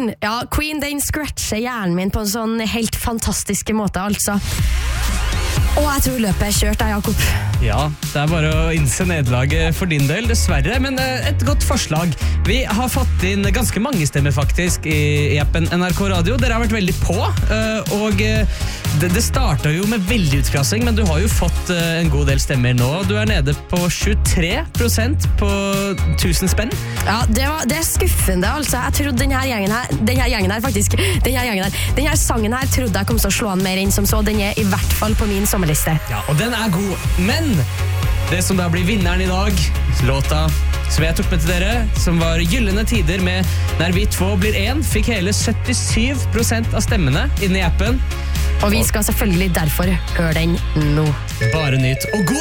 Ja, Queen, den scratcher hjernen min på en sånn helt fantastiske måte, altså. Og jeg tror løpet er kjørt, Jakob. Ja, det er bare å innse nederlaget for din del, dessverre, men et godt forslag. Vi har fått inn ganske mange stemmer faktisk i appen NRK Radio. Dere har vært veldig på, og det startet jo med veldig utklassing, men du har jo fått en god del stemmer nå. Du er nede på 23% på 1000 spenn. Ja, det er skuffende, altså. Jeg trodde denne gjengen her sangen her trodde jeg kom til å slå an mer enn som så. Den er i hvert fall på min sommerliste. Ja, og den er god, men det som da blir vinneren i dag, låta som jeg tok med til dere, som var Gyllene Tider med Når vi två blir en, fikk hele 77% av stemmene inne i appen. Og vi skal selvfølgelig derfor høre den nå. Bare nyt, og god